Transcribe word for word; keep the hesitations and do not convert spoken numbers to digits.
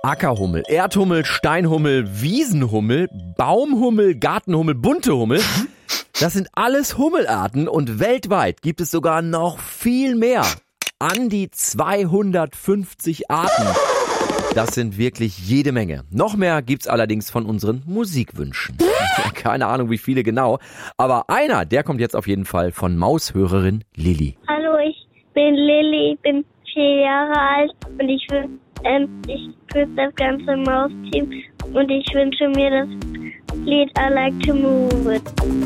Ackerhummel, Erdhummel, Steinhummel, Wiesenhummel, Baumhummel, Gartenhummel, bunte Hummel. Das sind alles Hummelarten und weltweit gibt es sogar noch viel mehr. An die zweihundertfünfzig Arten. Das sind wirklich jede Menge. Noch mehr gibt's allerdings von unseren Musikwünschen. Keine Ahnung, wie viele genau. Aber einer, der kommt jetzt auf jeden Fall von Maushörerin Lilly. Hallo, ich bin Lilly, ich bin vier Jahre alt und ich will, ähm, ich grüße das ganze Mausteam und ich wünsche mir das Lied I Like to Move It.